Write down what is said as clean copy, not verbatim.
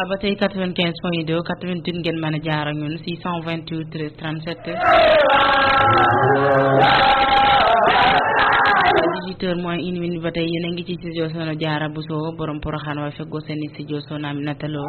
ba tey 95.2 88 ngeen mën a jaar ak ñun 628 13 37 18h moins une minute ba tey yéen a ngi ci studio Soxna Diarra Bousso borom Porokhane waaye feggoo seen studio Soxna Aminata Lo